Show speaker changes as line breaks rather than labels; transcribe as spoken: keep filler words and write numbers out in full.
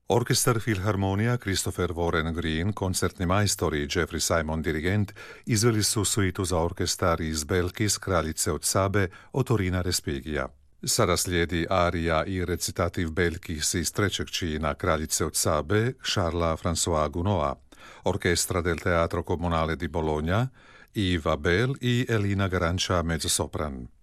Orkestar Filharmonija Christopher Warren Green, koncertni majstor i Jeffrey Simon dirigent izveli su suitu za orkestar iz Belkis, Kraljice od Sabe, Otorina Respigija. Sada slijedi arija i recitativ Belkis iz trećeg čina Kraljice od Sabe, Charlesa François Gounod, Orkestra del Teatro Comunale di Bologna, Iva Bell i Elina Garancia mezzosopran.